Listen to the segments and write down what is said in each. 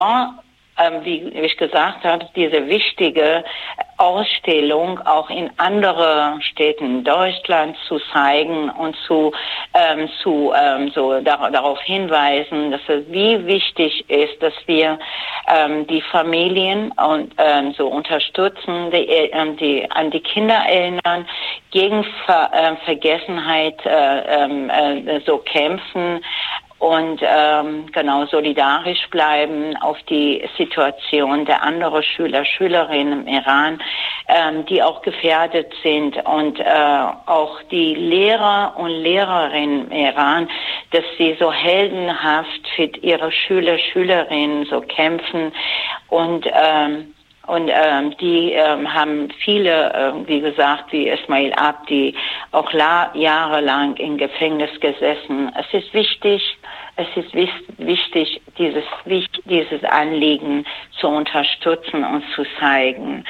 wie ich gesagt habe, diese wichtige Ausstellung auch in andere Städten Deutschlands zu zeigen und darauf hinweisen, dass es wie wichtig ist, dass wir die Familien und so unterstützen, an die Kinder erinnern, gegen Vergessenheit so kämpfen und genau solidarisch bleiben auf die Situation der anderen Schülerinnen im Iran, die auch gefährdet sind, und auch die Lehrer und Lehrerinnen im Iran, dass sie so heldenhaft für ihre Schülerinnen so kämpfen, und die haben viele, wie gesagt, wie Ismail Abdi, auch jahrelang im Gefängnis gesessen. Es ist wichtig, dieses Anliegen zu unterstützen und zu zeigen.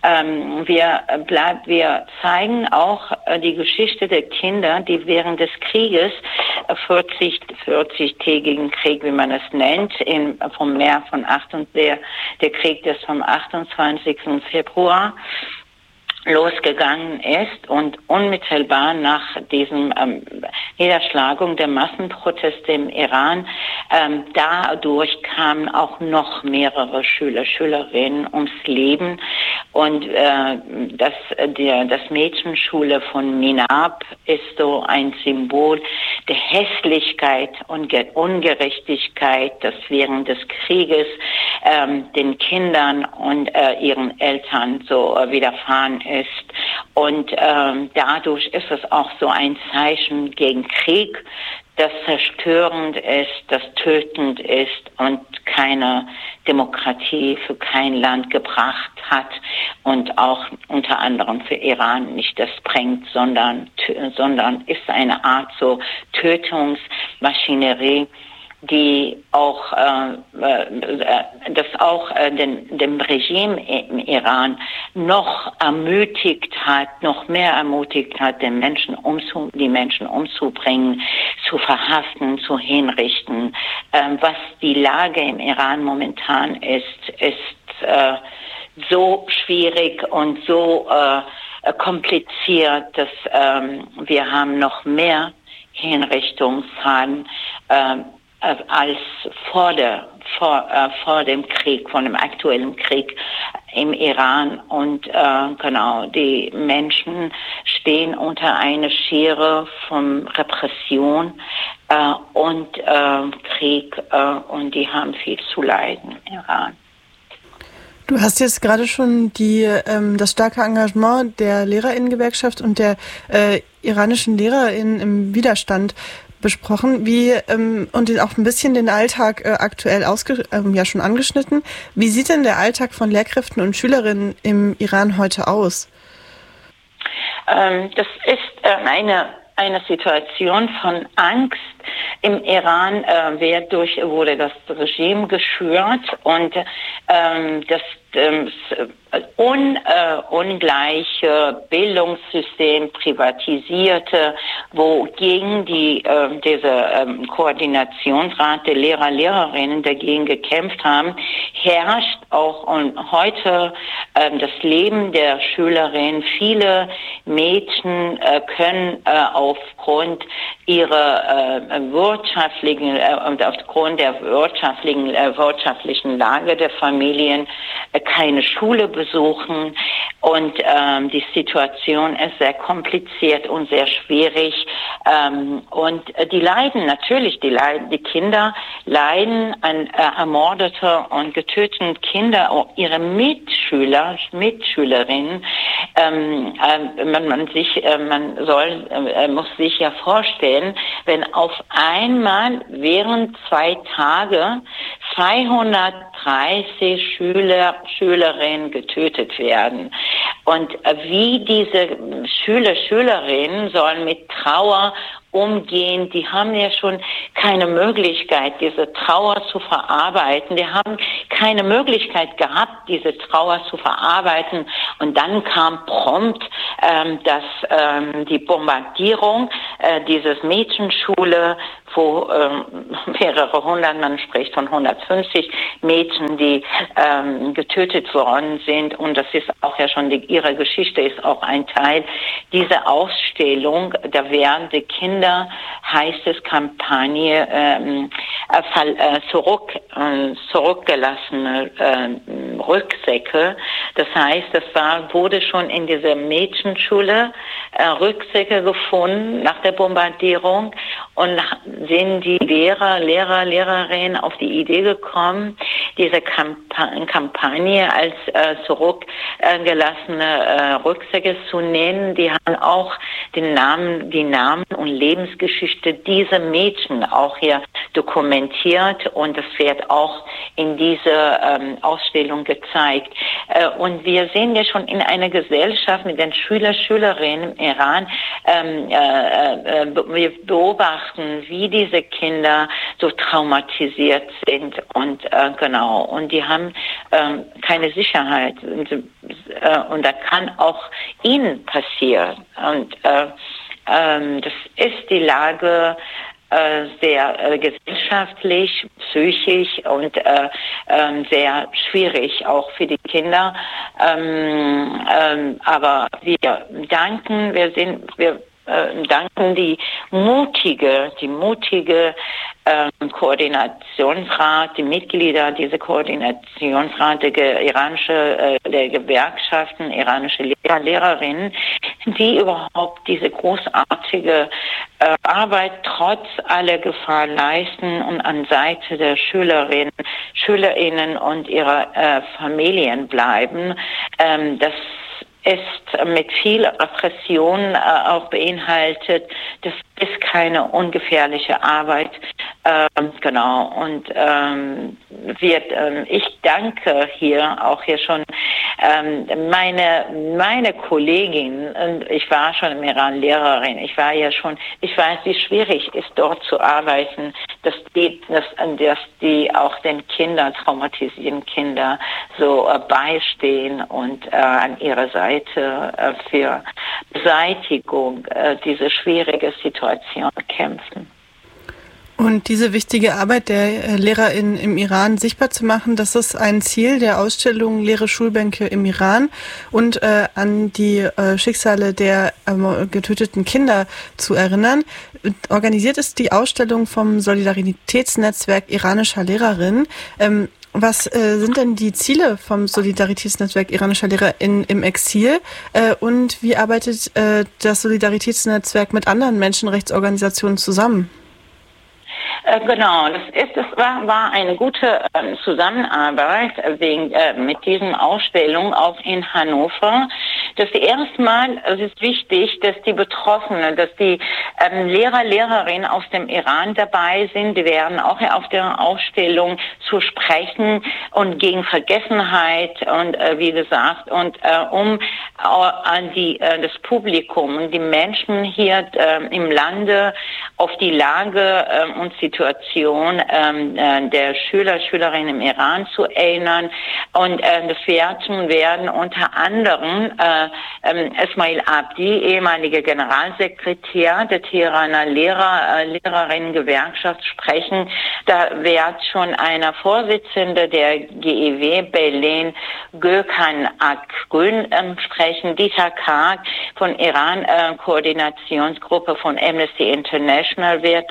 Wir zeigen auch die Geschichte der Kinder, die während des Krieges, 40-tägigen Krieg, wie man es nennt, vom Meer von der Krieg, des vom 28. Februar losgegangen ist, und unmittelbar nach diesem Niederschlagung der Massenproteste im Iran, dadurch kamen auch noch mehrere Schülerinnen ums Leben, und das Mädchenschule von Minab ist so ein Symbol der Hässlichkeit und Ungerechtigkeit, das während des Krieges den Kindern und ihren Eltern so widerfahren ist. Und dadurch ist es auch so ein Zeichen gegen Krieg, das zerstörend ist, das tötend ist und keine Demokratie für kein Land gebracht hat und auch unter anderem für Iran nicht das bringt, sondern ist eine Art so Tötungsmaschinerie, die auch dem Regime im Iran noch mehr ermutigt hat, die Menschen umzubringen, zu verhaften, zu hinrichten. Was die Lage im Iran momentan ist so schwierig und so kompliziert, dass wir haben noch mehr Hinrichtungszahlen als vor dem Krieg, von dem aktuellen Krieg im Iran. Und genau, die Menschen stehen unter einer Schere von Repression und Krieg, und die haben viel zu leiden im Iran. Du hast jetzt gerade schon das starke Engagement der Lehrerinnengewerkschaft und der iranischen Lehrerinnen im Widerstand besprochen, und auch ein bisschen den Alltag aktuell schon angeschnitten. Wie sieht denn der Alltag von Lehrkräften und Schülerinnen im Iran heute aus? Das ist eine Situation von Angst. Im Iran wurde das Regime geschürt, und das ungleiche Bildungssystem privatisierte, wogegen diese Koordinationsrat der Lehrerinnen dagegen gekämpft haben, herrscht auch heute das Leben der Schülerinnen. Viele Mädchen können aufgrund ihrer aufgrund der wirtschaftlichen Lage der Familien keine Schule besuchen, und die Situation ist sehr kompliziert und sehr schwierig, und die Kinder leiden an ermordete und getöteten Kinder, ihre Mitschülerinnen. Muss sich ja vorstellen, wenn auf einmal während 2 Tage 230 Schülerinnen getötet werden. Und wie diese Schülerinnen sollen mit Trauer umgehen, die haben ja schon keine Möglichkeit, diese Trauer zu verarbeiten. Die haben keine Möglichkeit gehabt, diese Trauer zu verarbeiten. Und dann kam prompt die Bombardierung dieses Mädchenschule, wo mehrere hundert, man spricht von 150 Mädchen, die getötet worden sind. Und das ist auch ja schon, ihre Geschichte ist auch ein Teil dieser Ausstellung. Da werden die Kinder, heißt es, Kampagne, zurückgelassene Rucksäcke. Das heißt, wurde schon in dieser Mädchenschule Rucksäcke gefunden nach der Bombardierung, und sind die Lehrerinnen auf die Idee gekommen, diese Kampagne als zurückgelassene Rucksäcke zu nennen. Die haben auch die Namen und Lebensgeschichte dieser Mädchen auch hier dokumentiert, und das wird auch in dieser Ausstellung gezeigt. Und wir sehen ja schon in einer Gesellschaft mit den Schülerinnen im Iran, wir beobachten, wie diese Kinder so traumatisiert sind, und und die haben keine Sicherheit, und das kann auch ihnen passieren. Und das ist die Lage sehr gesellschaftlich, psychisch und sehr schwierig auch für die Kinder. Aber wir danken die mutige Koordinationsrat, die Mitglieder dieser Koordinationsrat der Gewerkschaften, iranische Lehrerinnen, die überhaupt diese großartige Arbeit trotz aller Gefahr leisten und an Seite der Schülerinnen und ihrer Familien bleiben. Das ist mit viel Repression auch beinhaltet. Das ist keine ungefährliche Arbeit. Und ich danke hier schon meine Kollegin, und ich war schon im Iran Lehrerin. Ich weiß, wie schwierig es ist, dort zu arbeiten, dass die auch den Kindern, traumatisierten Kinder, so beistehen und an ihrer Seite für Beseitigung dieser schwierigen Situation kämpfen. Und diese wichtige Arbeit der LehrerInnen im Iran sichtbar zu machen, das ist ein Ziel der Ausstellung Leere Schulbänke im Iran, und an die Schicksale der getöteten Kinder zu erinnern. Organisiert ist die Ausstellung vom Solidaritätsnetzwerk iranischer Lehrerinnen. Was sind denn die Ziele vom Solidaritätsnetzwerk iranischer LehrerInnen im Exil? Und wie arbeitet das Solidaritätsnetzwerk mit anderen Menschenrechtsorganisationen zusammen? Genau, das war eine gute Zusammenarbeit mit diesen Ausstellungen auch in Hannover. Es ist wichtig, dass die Betroffenen, dass die Lehrerinnen aus dem Iran dabei sind. Die werden auch auf der Ausstellung zu sprechen und gegen Vergessenheit und wie gesagt, und um an das Publikum und die Menschen hier im Lande auf die Lage und Situation der Schülerinnen im Iran zu erinnern. Und das werden unter anderem Esmail Abdi, ehemaliger Generalsekretär der Teheraner Lehrerinnen-Gewerkschaft, sprechen. Da wird schon einer Vorsitzende der GEW Berlin, Gökhan Akgün, sprechen. Dieter Karg von Iran-Koordinationsgruppe von Amnesty International wird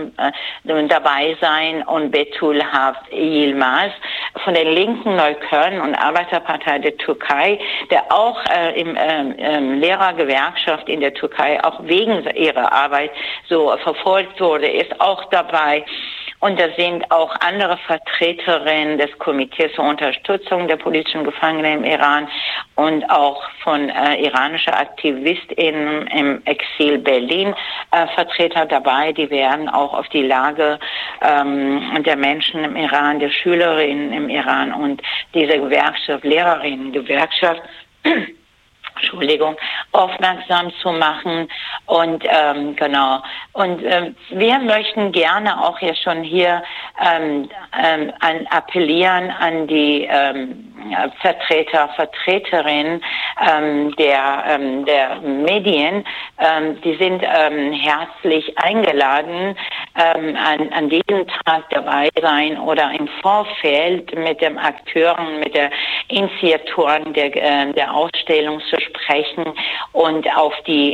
dabei sein, und Betul Haft Yilmaz von der linken Neukölln und Arbeiterpartei der Türkei, der auch im Lehrergewerkschaft in der Türkei auch wegen ihrer Arbeit so verfolgt wurde, ist auch dabei. Und da sind auch andere Vertreterinnen des Komitees zur Unterstützung der politischen Gefangenen im Iran und auch von iranischer AktivistInnen im Exil Berlin Vertreter dabei. Die werden auch auf die Lage der Menschen im Iran, der Schülerinnen im Iran und dieser Gewerkschaft, Lehrerinnen-Gewerkschaft Entschuldigung, aufmerksam zu machen und genau. Und wir möchten gerne auch ja schon hier appellieren an die Vertreterinnen der Medien. Die sind herzlich eingeladen, an diesem Tag dabei sein oder im Vorfeld mit den Akteuren, mit der Initiatoren der Ausstellung zu sprechen und auf die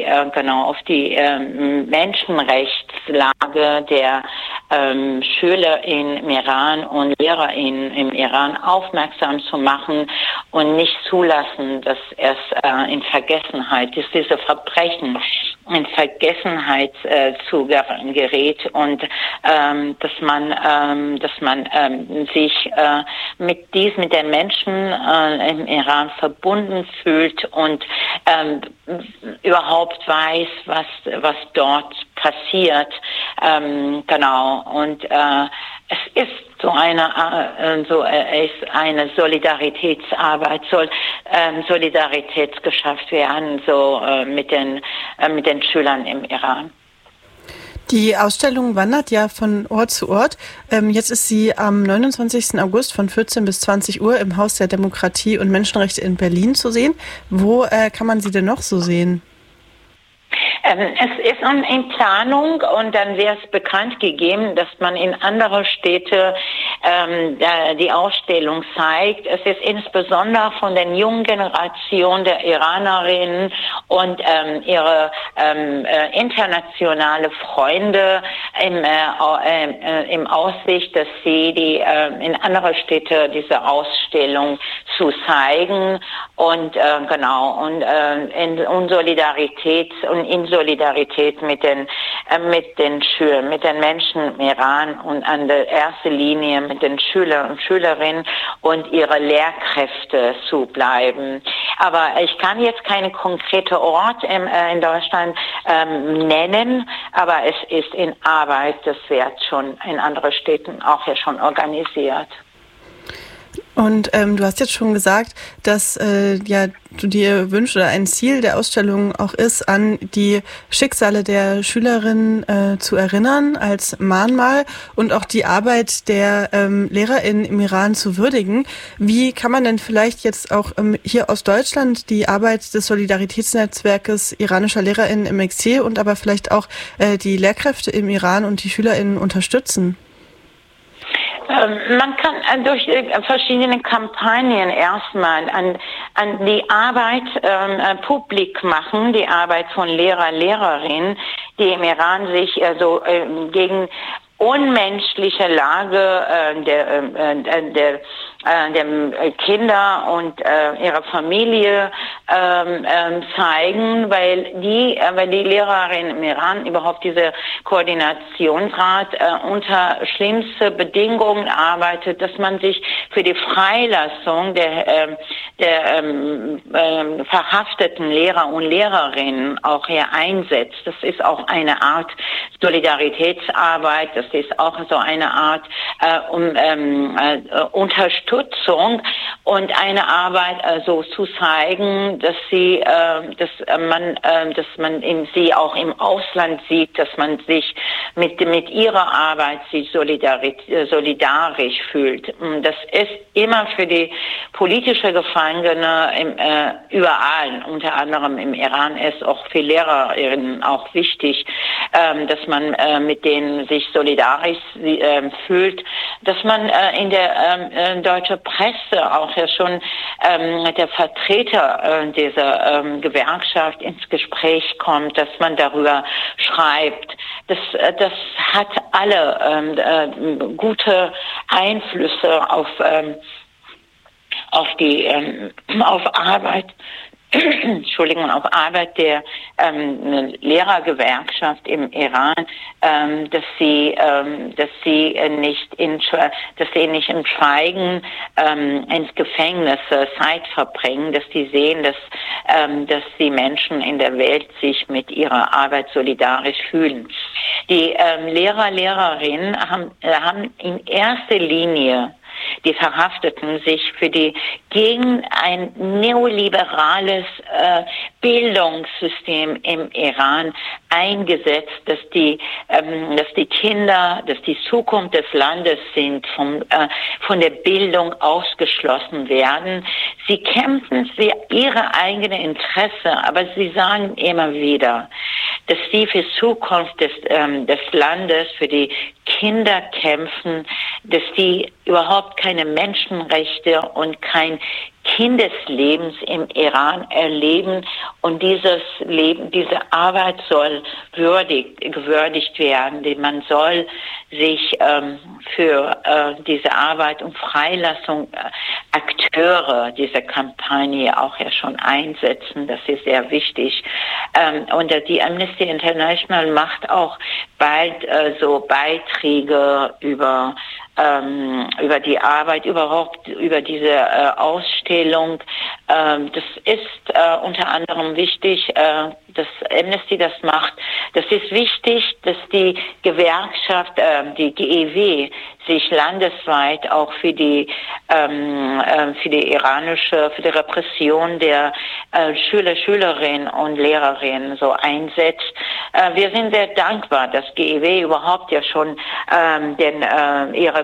Menschenrechtslage der Schüler im Iran und LehrerInnen im Iran aufmerksam zu machen und nicht zulassen, dass es in Vergessenheit, dass diese Verbrechen in Vergessenheit gerät und dass man sich mit den Menschen im Iran verbunden fühlt und überhaupt weiß, was dort passiert. Genau. Und es ist eine Solidaritätsarbeit, soll Solidarität geschafft werden, mit den Schülern im Iran. Die Ausstellung wandert ja von Ort zu Ort. Jetzt ist sie am 29. August von 14 bis 20 Uhr im Haus der Demokratie und Menschenrechte in Berlin zu sehen. Wo kann man sie denn noch so sehen? Es ist in Planung und dann wird es bekannt gegeben, dass man in andere Städte die Ausstellung zeigt. Es ist insbesondere von der jungen Generation der Iranerinnen und ihre internationale Freunde im Aussicht, dass sie in andere Städte diese Ausstellung zu zeigen und in Solidarität mit den Schülern, mit den Menschen im Iran und an der ersten Linie mit den Schülern und Schülerinnen und ihre Lehrkräfte zu bleiben. Aber ich kann jetzt keine konkrete Ort in Deutschland nennen, aber es ist in Arbeit, das wird schon in anderen Städten auch ja schon organisiert. Und du hast jetzt schon gesagt, dass du dir wünschst oder ein Ziel der Ausstellung auch ist, an die Schicksale der Schülerinnen zu erinnern als Mahnmal und auch die Arbeit der LehrerInnen im Iran zu würdigen. Wie kann man denn vielleicht jetzt auch hier aus Deutschland die Arbeit des Solidaritätsnetzwerkes iranischer LehrerInnen im Exil und aber vielleicht auch die Lehrkräfte im Iran und die SchülerInnen unterstützen? Man kann durch verschiedene Kampagnen erstmal an die Arbeit publik machen, die Arbeit von Lehrerinnen, die im Iran sich gegen unmenschliche Lage der Kinder und ihrer Familie zeigen, weil die Lehrerinnen im Iran überhaupt diese Koordinationsrat unter schlimmste Bedingungen arbeitet, dass man sich für die Freilassung der verhafteten Lehrer und Lehrerinnen auch hier einsetzt. Das ist auch eine Art Solidaritätsarbeit, das ist auch so eine Art Unterstützung und eine Arbeit zu zeigen, dass man in sie auch im Ausland sieht, dass man sich mit ihrer Arbeit sich solidarisch fühlt. Und das ist immer für die politische Gefangene überall, unter anderem im Iran, ist auch für Lehrerinnen auch wichtig, dass man mit denen sich solidarisch fühlt, dass man in der deutschen Presse auch ja schon mit der Vertreter dieser Gewerkschaft ins Gespräch kommt, dass man darüber schreibt. Das hat alle gute Einflüsse auf Arbeit. Entschuldigung, auf Arbeit der Lehrergewerkschaft im Iran, dass sie nicht im Schweigen ins Gefängnis Zeit verbringen, dass die sehen, dass die Menschen in der Welt sich mit ihrer Arbeit solidarisch fühlen. Die Lehrerinnen haben in erster Linie die Verhafteten sich gegen ein neoliberales Bildungssystem im Iran eingesetzt, dass die Kinder, dass die Zukunft des Landes sind, von der Bildung ausgeschlossen werden. Sie kämpfen für ihre eigene Interesse, aber sie sagen immer wieder, dass sie für Zukunft des Landes, für die Kinder kämpfen, dass die überhaupt keine Menschenrechte und kein Kindeslebens im Iran erleben, und diese Arbeit soll gewürdigt werden. Man soll sich für diese Arbeit und Freilassung Akteure dieser Kampagne auch ja schon einsetzen. Das ist sehr wichtig. Und die Amnesty International macht auch bald so Beiträge über die Arbeit, überhaupt über diese Ausstellung. Das ist unter anderem wichtig, dass Amnesty das macht. Das ist wichtig, dass die Gewerkschaft, die GEW, sich landesweit auch für die Repression der Schülerinnen und Lehrerinnen so einsetzt. Wir sind sehr dankbar, dass GEW überhaupt ja schon ihre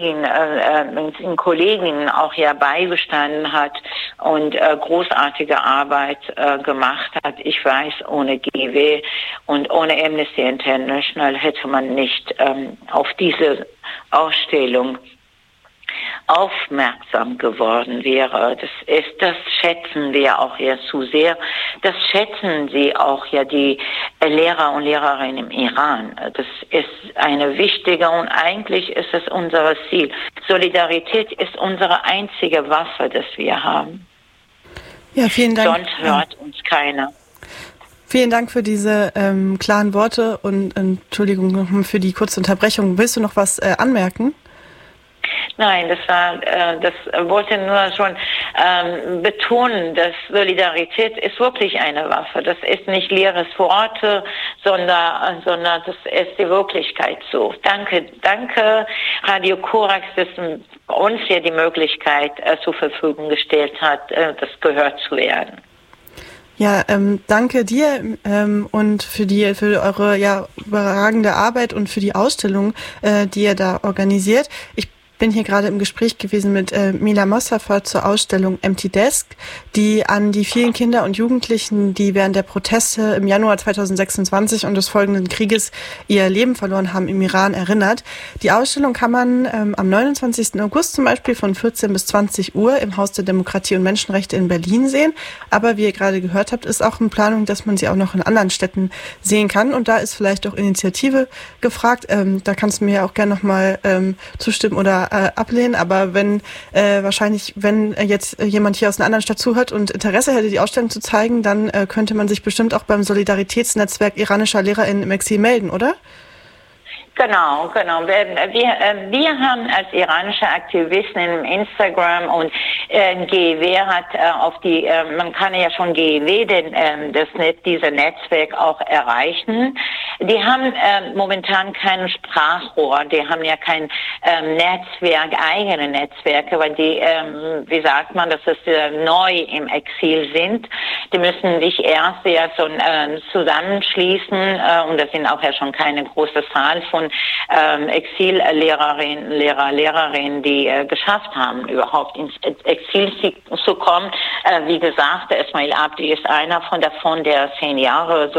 Kolleginnen auch ja beigestanden hat und großartige Arbeit gemacht hat. Ich weiß, ohne GEW und ohne Amnesty International hätte man nicht auf diese Ausstellung aufmerksam geworden wäre. Das schätzen wir auch ja zu sehr. Das schätzen sie auch ja die Lehrer und Lehrerinnen im Iran. Das ist eine wichtige, und eigentlich ist es unser Ziel. Solidarität ist unsere einzige Waffe, das wir haben. Ja, vielen Dank. Sonst hört uns keiner. Vielen Dank für diese klaren Worte und Entschuldigung nochmal für die kurze Unterbrechung. Willst du noch was anmerken? Nein, das wollte nur schon betonen, dass Solidarität ist wirklich eine Waffe. Das ist nicht leeres Worte, sondern das ist die Wirklichkeit so. Danke Radio Korax, dass uns hier die Möglichkeit zur Verfügung gestellt hat, das gehört zu werden. Ja, danke dir und für eure überragende Arbeit und für die Ausstellung, die ihr da organisiert. Ich bin hier gerade im Gespräch gewesen mit Mila Mossafer zur Ausstellung Empty Desk, die an die vielen Kinder und Jugendlichen, die während der Proteste im Januar 2026 und des folgenden Krieges ihr Leben verloren haben, im Iran erinnert. Die Ausstellung kann man am 29. August zum Beispiel von 14 bis 20 Uhr im Haus der Demokratie und Menschenrechte in Berlin sehen. Aber wie ihr gerade gehört habt, ist auch in Planung, dass man sie auch noch in anderen Städten sehen kann. Und da ist vielleicht auch Initiative gefragt. Da kannst du mir auch gerne nochmal zustimmen oder ablehnen, aber wenn jetzt jemand hier aus einer anderen Stadt zuhört und Interesse hätte, die Ausstellung zu zeigen, dann könnte man sich bestimmt auch beim Solidaritätsnetzwerk iranischer LehrerInnen im Exil melden, oder? Genau. Wir haben als iranische Aktivisten im Instagram und GEW hat man kann ja schon GEW dieses Netzwerk auch erreichen. Die haben momentan kein Sprachrohr, die haben ja kein eigene Netzwerke, weil die, wie sagt man, dass es neu im Exil sind. Die müssen sich erst zusammenschließen und das sind auch ja schon keine große Zahl von Lehrerinnen, die geschafft haben, überhaupt ins Exil zu kommen. Wie gesagt, der Esmail Abdi ist einer von der 10 Jahre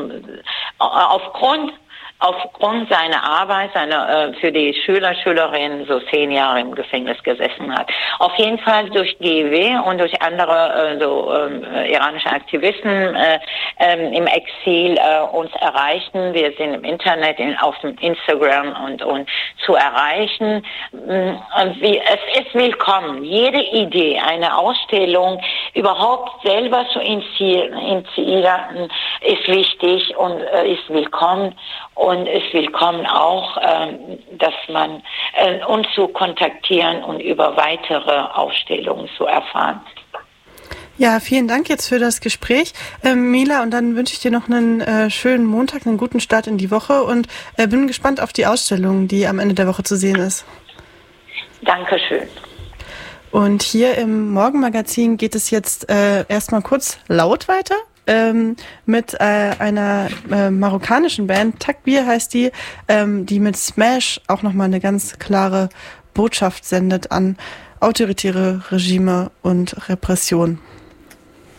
aufgrund seiner Arbeit, für die Schülerinnen so 10 Jahre im Gefängnis gesessen hat. Auf jeden Fall durch GEW und durch andere iranische Aktivisten im Exil uns erreichen. Wir sind im Internet, auf dem Instagram und zu erreichen. Es ist willkommen. Jede Idee, eine Ausstellung überhaupt selber zu initiieren, ist wichtig und ist willkommen. Und es ist willkommen auch, dass man uns zu kontaktieren und über weitere Ausstellungen zu erfahren. Ja, vielen Dank jetzt für das Gespräch, Mila. Und dann wünsche ich dir noch einen schönen Montag, einen guten Start in die Woche und bin gespannt auf die Ausstellung, die am Ende der Woche zu sehen ist. Dankeschön. Und hier im Morgenmagazin geht es jetzt erstmal kurz laut weiter mit einer marokkanischen Band, Takbir heißt die mit Smash auch nochmal eine ganz klare Botschaft sendet an autoritäre Regime und Repression.